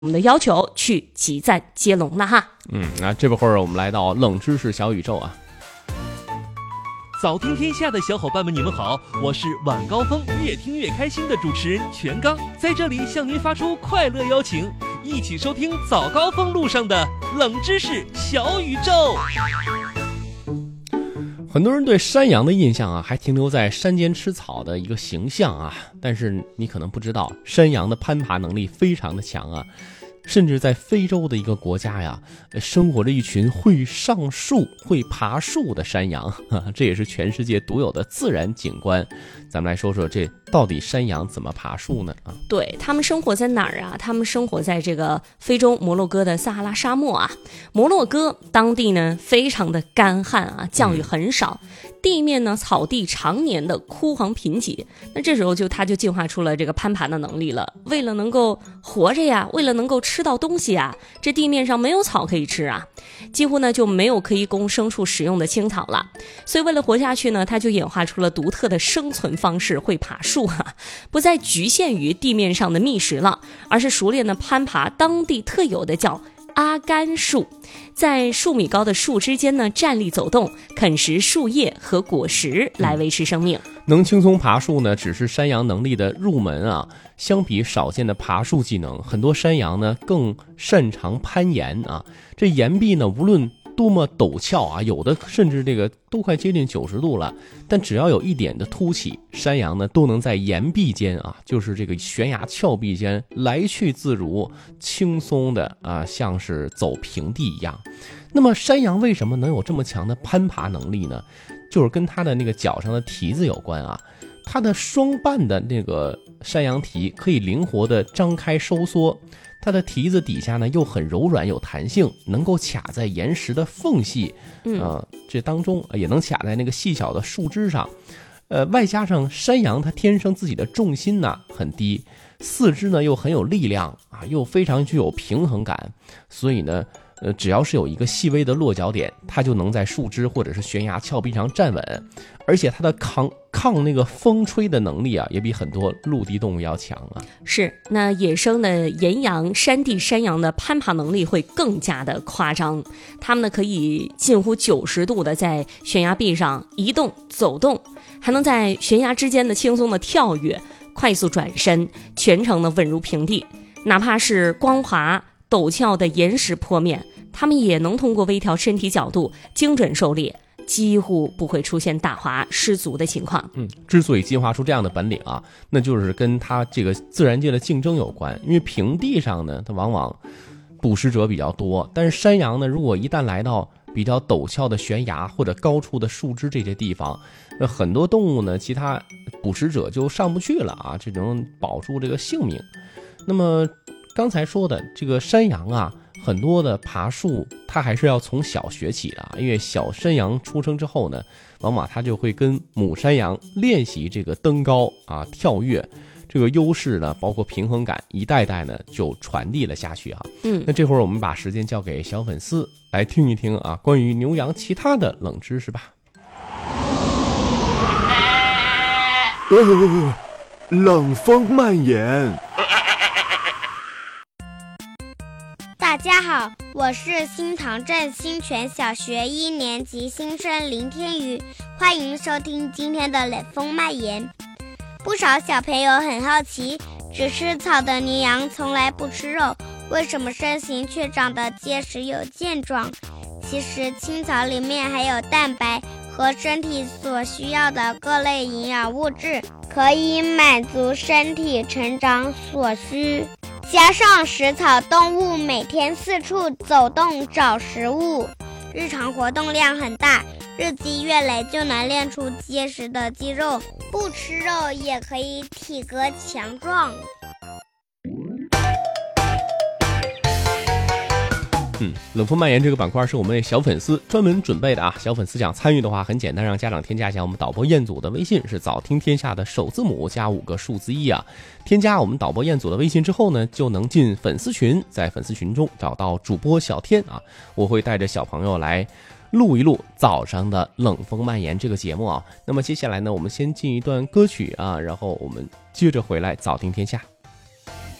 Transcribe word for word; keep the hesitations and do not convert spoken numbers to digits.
我们的要求去集赞接龙了哈。 嗯，那这会儿我们来到冷知识小宇宙啊。 早听天下的小伙伴们，你们好，我是晚高峰越听越开心的主持人全刚，在这里向您发出快乐邀请，一起收听早高峰路上的冷知识小宇宙。 很多人对山羊的印象啊，还停留在山间吃草的一个形象啊，但是你可能不知道，山羊的攀爬能力非常的强啊，甚至在非洲的一个国家呀，生活着一群会上树、会爬树的山羊，这也是全世界独有的自然景观。咱们来说说，这到底山羊怎么爬树呢？啊， 对，他们生活在哪儿啊？他们生活在这个非洲摩洛哥的撒哈拉沙漠啊。摩洛哥当地呢非常的干旱啊，降雨很少，嗯、地面呢草地常年的枯黄贫瘠。那这时候就它就进化出了这个攀爬的能力了。为了能够活着呀，为了能够吃到东西啊，这地面上没有草可以吃啊，几乎呢就没有可以供牲畜使用的青草了。所以为了活下去呢，它就演化出了独特的生存方式，会爬树啊，不再局限于地面上的觅食了，而是熟练的攀爬当地特有的叫阿甘树，在数米高的树枝间呢站立走动，啃食树叶和果实来维持生命。 能轻松爬树呢，只是山羊能力的入门啊。相比少见的爬树技能，很多山羊呢更擅长攀岩啊。这岩壁呢，无论多么陡峭啊，有的甚至这个都快接近九十度了，但只要有一点的凸起，山羊呢都能在岩壁间啊，就是这个悬崖峭壁间来去自如，轻松的啊，像是走平地一样。那么山羊为什么能有这么强的攀爬能力呢？就是跟它的那个脚上的蹄子有关啊。它的双半的那个山羊蹄可以灵活的张开收缩，它的蹄子底下呢又很柔软有弹性，能够卡在岩石的缝隙，呃，这当中也能卡在那个细小的树枝上，呃，外加上山羊它天生自己的重心呢很低，四肢呢又很有力量啊，又非常具有平衡感，所以呢。呃，只要是有一个细微的落脚点，它就能在树枝或者是悬崖峭壁上站稳，而且它的抗抗那个风吹的能力啊，也比很多陆地动物要强啊。 是，那野生的岩羊、山地山羊的攀爬能力会更加的夸张，它们呢可以近乎九十度的在悬崖壁上移动走动，还能在悬崖之间的轻松的跳跃，快速转身，全程的稳如平地，哪怕是光滑陡峭的岩石坡面，他们也能通过微调身体角度精准狩猎，几乎不会出现打滑失足的情况。 嗯，之所以进化出这样的本领啊，那就是跟它这个自然界的竞争有关。因为平地上呢，它往往捕食者比较多，但是山羊呢，如果一旦来到比较陡峭的悬崖或者高处的树枝这些地方，那很多动物呢，其他捕食者就上不去了啊，这能保住这个性命。那么刚才说的这个山羊啊，很多的爬树它还是要从小学起的，因为小山羊出生之后呢，往往它就会跟母山羊练习这个登高啊跳跃，这个优势呢包括平衡感一代代呢就传递了下去啊。 嗯， 那这会儿我们把时间交给小粉丝来听一听啊关于牛羊其他的冷知识吧。 呃，冷风蔓延。 大家好，我是新塘镇新泉小学一年级新生林天宇，欢迎收听今天的冷风蔓延。不少小朋友很好奇，只吃草的牛羊从来不吃肉，为什么身形却长得结实有健壮？其实青草里面还有蛋白和身体所需要的各类营养物质，可以满足身体成长所需。加上食草动物每天四处走动找食物，日常活动量很大，日积月累就能练出结实的肌肉，不吃肉也可以体格强壮。 嗯，冷风蔓延这个板块是我们小粉丝专门准备的啊。小粉丝想参与的话很简单，让家长添加一下我们导播彦祖的微信，是早听天下的首字母加五个数字一啊。添加我们导播彦祖的微信之后呢，就能进粉丝群，在粉丝群中找到主播小天啊，我会带着小朋友来录一录早上的冷风蔓延这个节目啊。那么接下来呢，我们先进一段歌曲啊，然后我们接着回来早听天下。